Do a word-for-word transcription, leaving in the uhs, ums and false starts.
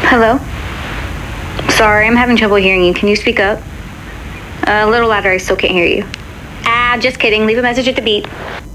Hello? Sorry, I'm having trouble hearing you. Can you speak up? Uh, a little louder, I still can't hear you. Ah, just kidding. Leave a message at the beep.